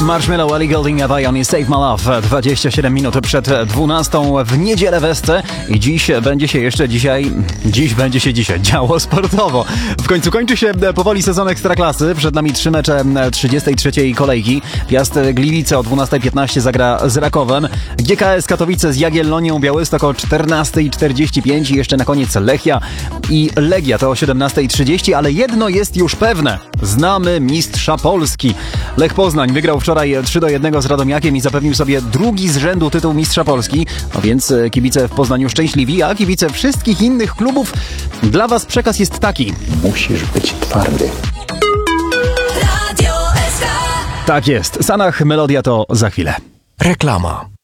Marshmello, Ellie Goulding, Have I Only Saved My Love. 27 minut przed 12 w niedzielę w Esce i dziś będzie się działo sportowo. W końcu kończy się powoli sezon Ekstraklasy. Przed nami 3 mecze 33. kolejki. Piast Gliwice o 12:15 zagra z Rakowem. GKS Katowice z Jagiellonią, Białystok o 14:45 i jeszcze na koniec Lechia i Legia to o 17:30, ale jedno jest już pewne. Znamy mistrza Polski. Lech Poznań wygrał wczoraj 3-1 z Radomiakiem i zapewnił sobie drugi z rzędu tytuł mistrza Polski. No więc kibice w Poznaniu szczęśliwi, a kibice wszystkich innych klubów, dla was przekaz jest taki. Musisz być twardy. Tak jest. Sanach, melodia to za chwilę. Reklama.